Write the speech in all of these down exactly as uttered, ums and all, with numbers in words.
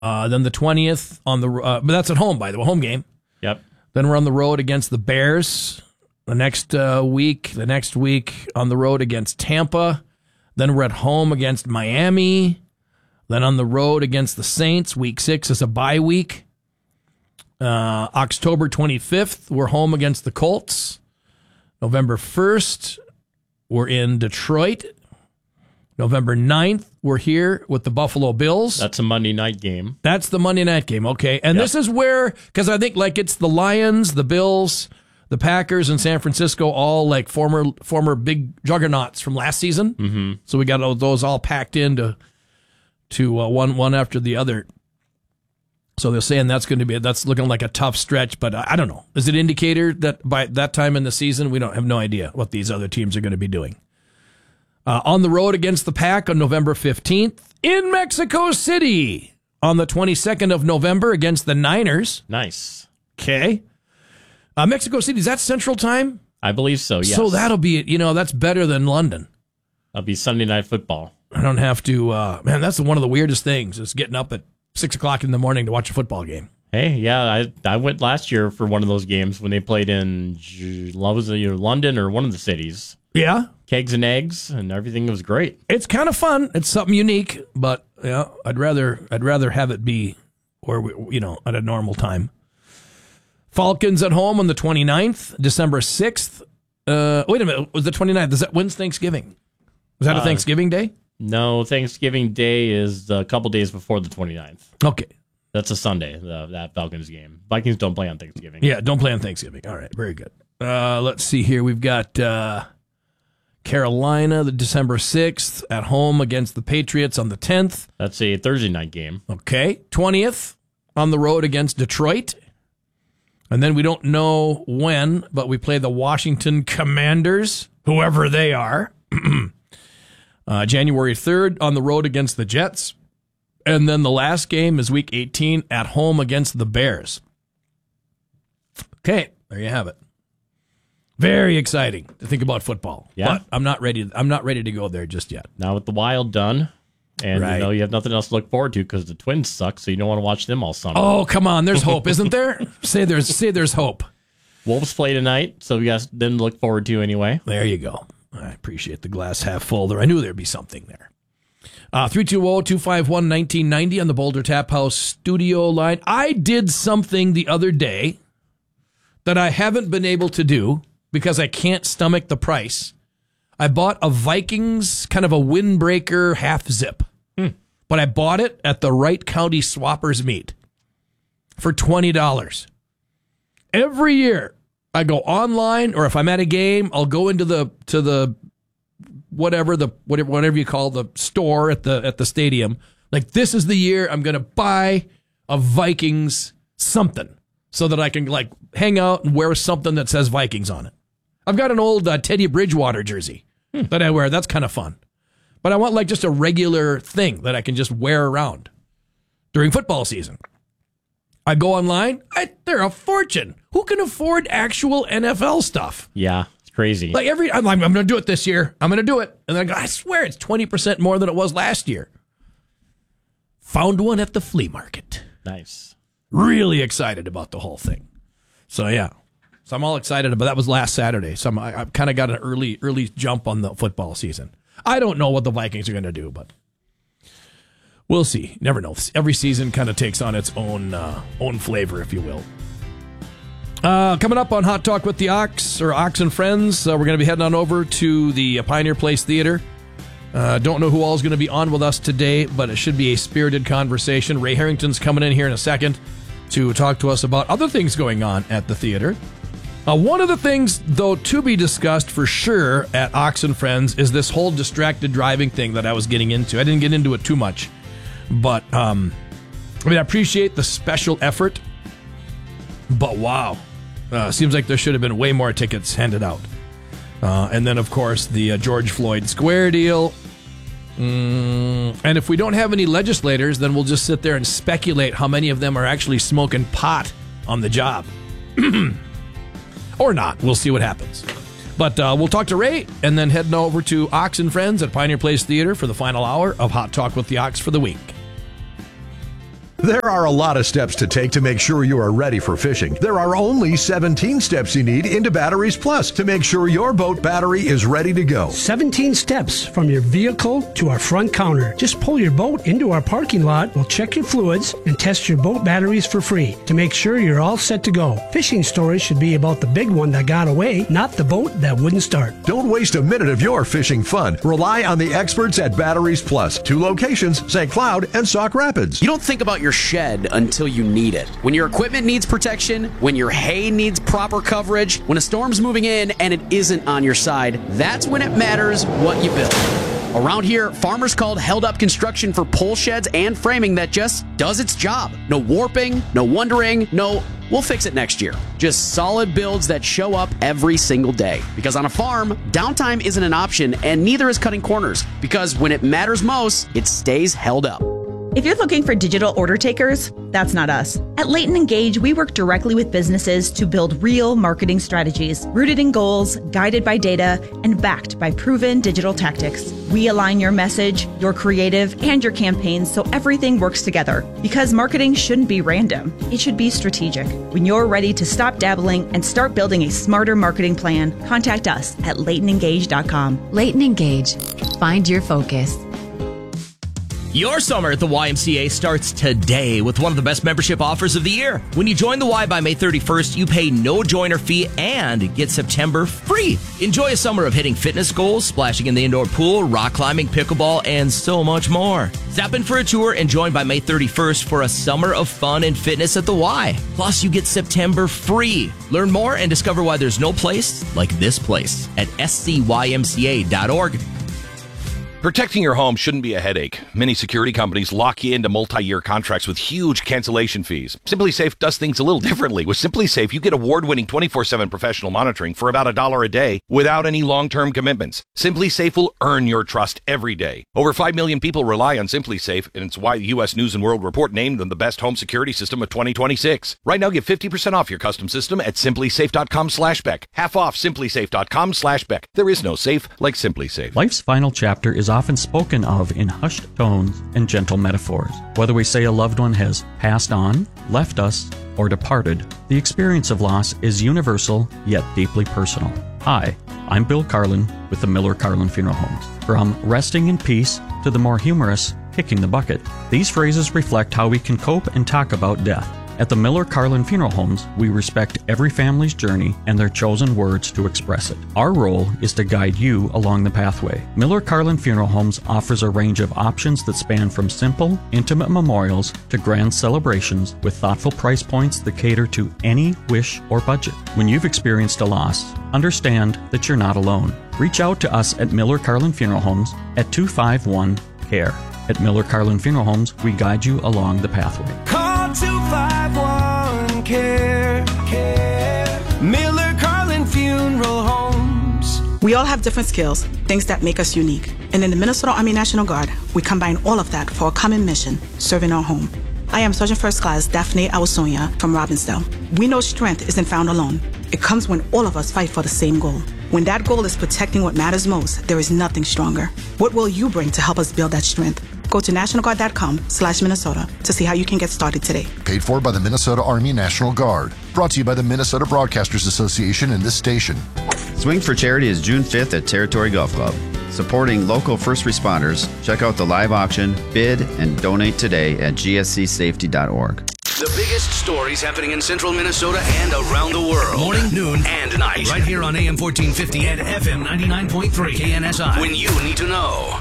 Uh, then the twentieth on the, uh, but that's at home, by the way, home game. Yep. Then we're on the road against the Bears. The next uh, week, the next week on the road against Tampa. Then we're at home against Miami. Then on the road against the Saints. Week six is a bye week. Uh, October twenty-fifth, we're home against the Colts. November first, we're in Detroit. November ninth, we're here with the Buffalo Bills. That's a Monday night game. That's the Monday night game, okay. And Yep. this is where, because I think like it's the Lions, the Bills, the Packers, and San Francisco, all like former former big juggernauts from last season. Mm-hmm. So we got those all packed into to uh, one one after the other. So they're saying that's going to be that's looking like a tough stretch, but I don't know. Is it an indicator that by that time in the season we don't have no idea what these other teams are going to be doing? Uh, on the road against the Pack on November fifteenth in Mexico City on the twenty-second of November against the Niners. Nice. Okay. Uh, Mexico City, is that Central Time? I believe so, yes. So that'll be, you know, that's better than London. That'll be Sunday Night Football. I don't have to, uh, man, that's one of the weirdest things is getting up at six o'clock in the morning to watch a football game. Hey, yeah, I I went last year for one of those games when they played in was it either London or one of the cities. Yeah. Kegs and eggs, and everything was great. It's kind of fun. It's something unique, but yeah, I'd rather I'd rather have it be, or you know, at a normal time. Falcons at home on the twenty-ninth, December sixth. Uh, wait a minute, was the twenty-ninth? Is that when's Thanksgiving? Was that a Uh, Thanksgiving Day? No, Thanksgiving Day is a couple days before the twenty-ninth. Okay. That's a Sunday, the, that Falcons game. Vikings don't play on Thanksgiving. Yeah, don't play on Thanksgiving. All right, very good. Uh, let's see here. We've got uh, Carolina, the December sixth, at home against the Patriots on the tenth. That's a Thursday night game. Okay. twentieth, on the road against Detroit. And then we don't know when, but we play the Washington Commanders, whoever they are. uh, January third, on the road against the Jets. And then the last game is week eighteen at home against the Bears. Okay, there you have it. Very exciting to think about football. Yeah. But I'm not ready. I'm not ready to go there just yet. Now with the Wild done, and Right. you know you have nothing else to look forward to because the Twins suck, so you don't want to watch them all summer. Oh, come on. There's hope, isn't there? Say there's say there's hope. Wolves play tonight, so we got them to look forward to anyway. There you go. I appreciate the glass half full there. I knew there'd be something there. Uh, three two zero, two five one, one nine nine zero on the Boulder Tap House studio line. I did something the other day that I haven't been able to do because I can't stomach the price. I bought a Vikings kind of a windbreaker half zip, hmm. but I bought it at the Wright County Swappers meet for twenty dollars. Every year I go online, or if I'm at a game, I'll go into the to the whatever the whatever whatever you call the store at the at the stadium. Like, this is the year I'm going to buy a Vikings something so that I can like hang out and wear something that says Vikings on it. I've got an old uh, Teddy Bridgewater jersey hmm. that I wear. That's kind of fun. But I want like just a regular thing that I can just wear around during football season. I go online. I, they're a fortune. Who can afford actual N F L stuff? Yeah, it's crazy. Like every, I'm, I'm going to do it this year. I'm going to do it. And then I go, I swear it's twenty percent more than it was last year. Found one at the flea market. Nice. Really excited about the whole thing. So, yeah. So I'm all excited about that. Was last Saturday. So I'm, I, I've kind of got an early, early jump on the football season. I don't know what the Vikings are going to do, but we'll see. Never know. Every season kind of takes on its own uh, own flavor, if you will. Uh, coming up on Hot Talk with the Ox, or Ox and Friends, uh, we're going to be heading on over to the Pioneer Place Theater. Uh, don't know who all is going to be on with us today, but it should be a spirited conversation. Ray Harrington's coming in here in a second to talk to us about other things going on at the theater. Uh, one of the things, though, to be discussed for sure at Ox and Friends is this whole distracted driving thing that I was getting into. I didn't get into it too much, but um, I mean, I appreciate the special effort, but wow, uh, seems like there should have been way more tickets handed out. Uh, and then, of course, the uh, George Floyd Square deal. Mm, and if we don't have any legislators, then we'll just sit there and speculate how many of them are actually smoking pot on the job. Or not. We'll see what happens. But uh, we'll talk to Ray and then heading over to Ox and Friends at Pioneer Place Theater for the final hour of Hot Talk with the Ox for the week. There are a lot of steps to take to make sure you are ready for fishing. There are only seventeen steps you need into Batteries Plus to make sure your boat battery is ready to go. seventeen steps from your vehicle to our front counter. Just pull your boat into our parking lot, we'll check your fluids, and test your boat batteries for free to make sure you're all set to go. Fishing stories should be about the big one that got away, not the boat that wouldn't start. Don't waste a minute of your fishing fun. Rely on the experts at Batteries Plus. Two locations, Saint Cloud and Sauk Rapids. You don't think about your shed until you need it. When your equipment needs protection, when your hay needs proper coverage, when a storm's moving in and it isn't on your side, that's when it matters what you build. Around here, farmers called Held Up Construction for pole sheds and framing that just does its job. No warping, no wondering, no, we'll fix it next year. Just solid builds that show up every single day. Because on a farm, downtime isn't an option, and neither is cutting corners. Because when it matters most, it stays held up. If you're looking for digital order takers, that's not us. At Leighton Engage, we work directly with businesses to build real marketing strategies, rooted in goals, guided by data, and backed by proven digital tactics. We align your message, your creative, and your campaigns so everything works together. Because marketing shouldn't be random. It should be strategic. When you're ready to stop dabbling and start building a smarter marketing plan, contact us at leighton engage dot com. Leighton Engage. Find your focus. Your summer at the Y M C A starts today with one of the best membership offers of the year. When you join the Y by May thirty-first, you pay no joiner fee and get September free. Enjoy a summer of hitting fitness goals, splashing in the indoor pool, rock climbing, pickleball, and so much more. Zap in for a tour and join by May thirty-first for a summer of fun and fitness at the Y. Plus, you get September free. Learn more and discover why there's no place like this place at s c y m c a dot org. Protecting your home shouldn't be a headache. Many security companies lock you into multi-year contracts with huge cancellation fees. SimpliSafe does things a little differently. With SimpliSafe, you get award-winning twenty-four seven professional monitoring for about a dollar a day without any long-term commitments. SimpliSafe will earn your trust every day. Over five million people rely on SimpliSafe, and it's why the U S News and World Report named them the best home security system of twenty twenty-six. Right now, get fifty percent off your custom system at simplisafe dot com slash Beck. Half off simplisafe dot com slash Beck. There is no safe like SimpliSafe. Life's final chapter is often spoken of in hushed tones and gentle metaphors. Whether we say a loved one has passed on, left us, or departed, the experience of loss is universal yet deeply personal. Hi, I'm Bill Carlin with the Miller Carlin Funeral Homes. From resting in peace to the more humorous kicking the bucket, these phrases reflect how we can cope and talk about death. At the Miller Carlin Funeral Homes, we respect every family's journey and their chosen words to express it. Our role is to guide you along the pathway. Miller Carlin Funeral Homes offers a range of options that span from simple, intimate memorials to grand celebrations with thoughtful price points that cater to any wish or budget. When you've experienced a loss, understand that you're not alone. Reach out to us at Miller Carlin Funeral Homes at two five one C A R E. At Miller Carlin Funeral Homes, we guide you along the pathway. Call two five one C A R E. Miller Carlin Funeral Homes. We all have different skills, things that make us unique. And in the Minnesota Army National Guard, we combine all of that for a common mission, serving our home. I am Sergeant First Class Daphne Awasonia from Robbinsdale. We know strength isn't found alone. It comes when all of us fight for the same goal. When that goal is protecting what matters most, there is nothing stronger. What will you bring to help us build that strength? Go to national guard dot com slash Minnesota to see how you can get started today. Paid for by the Minnesota Army National Guard. Brought to you by the Minnesota Broadcasters Association and this station. Swing for Charity is June fifth at Territory Golf Club. Supporting local first responders, check out the live auction, bid, and donate today at g s c safety dot org. The biggest stories happening in central Minnesota and around the world. Morning, noon, and night. Right here on A M fourteen fifty and F M ninety-nine point three K N S I. When you need to know.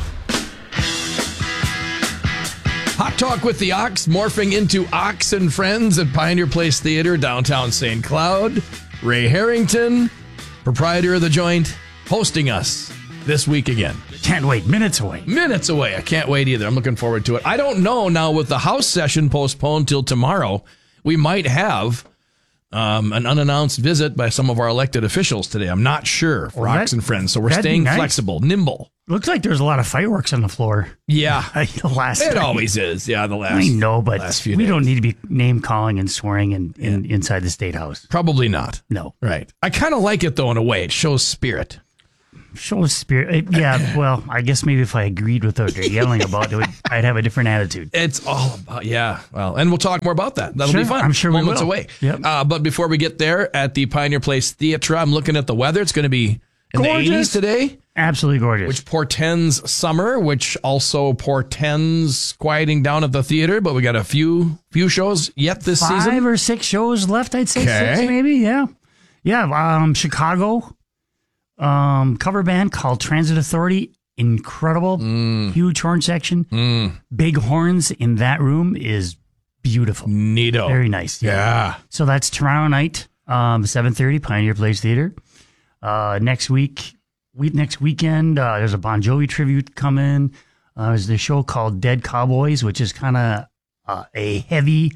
Hot Talk with the Ox, morphing into Ox and Friends at Pioneer Place Theater, downtown Saint Cloud. Ray Harrington, proprietor of the joint, hosting us this week again. Can't wait. Minutes away. Minutes away. I can't wait either. I'm looking forward to it. I don't know now with the House session postponed till tomorrow, we might have um, an unannounced visit by some of our elected officials today. I'm not sure for well, Ox that, and Friends, so we're staying nice. flexible, nimble. Looks like there's a lot of fireworks on the floor. Yeah. the last it time. always is. Yeah, the last I know, but last few we days. don't need to be name calling and swearing in, in, inside the State House. Probably not. No. Right. I kind of like it, though, in a way. It shows spirit. Shows spirit. Uh, Yeah, well, I guess maybe if I agreed with what they're yelling about, it would, I'd have a different attitude. It's all about, yeah. Well, and we'll talk more about that. That'll Sure, be fun. I'm sure we Moments will. away. Yep. Uh, but before we get there, at the Pioneer Place Theatre, I'm looking at the weather. It's going to be in Gorgeous. the eighties today. Absolutely gorgeous. Which portends summer, which also portends quieting down at the theater. But we got a few few shows yet this Five season. or six shows left, I'd say Okay. six maybe, yeah. Yeah, um, Chicago um, cover band called Transit Authority. Incredible. Mm. Huge horn section. Big horns in that room is beautiful. Neato. Very nice. Yeah. So that's tomorrow night, um, seven thirty, Pioneer Place Theater. Uh, next week, week next weekend, uh, there's a Bon Jovi tribute coming. Uh, there's the show called Dead Cowboys, which is kind of uh, a heavy,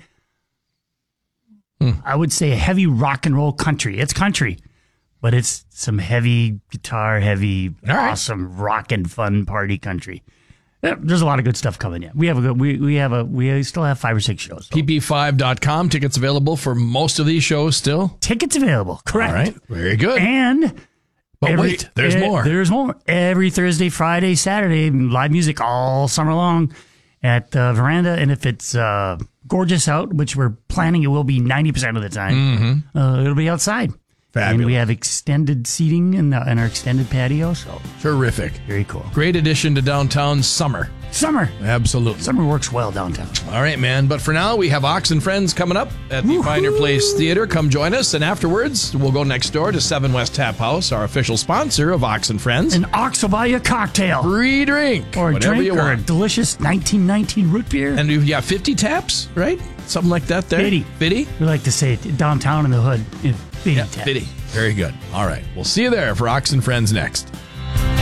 I would say a heavy rock and roll country. It's country, but it's some heavy guitar, heavy, awesome rock and fun party country. Yeah, there's a lot of good stuff coming in. We have a good, we, we have a, we still have five or six shows. P P five dot com. Tickets available for most of these shows still. Tickets available. Correct. All right. Very good. And But every- wait, there's eh, more. There's more. Every Thursday, Friday, Saturday, live music all summer long at the Veranda. And if it's uh, gorgeous out, which we're planning it will be ninety percent of the time, Mhm. uh, it'll be outside. Fabulous. And we have extended seating in, the, in our extended patio. So Terrific. Very cool. Great addition to downtown summer. Summer. Absolutely. Summer works well downtown. All right, man. But for now, we have Ox and Friends coming up at the Pioneer Place Theater. Come join us. And afterwards, we'll go next door to Seven West Tap House, our official sponsor of Ox and Friends. And Ox will buy you a cocktail. Free drink. Or a Whatever drink you or want. a delicious nineteen nineteen root beer. And you've got fifty taps, right? Something like that there. Fitty. Fitty? We like to say it downtown in the hood. Fitty Yeah, tap. Fitty. Very good. All right. We'll see you there for Ox and Friends next.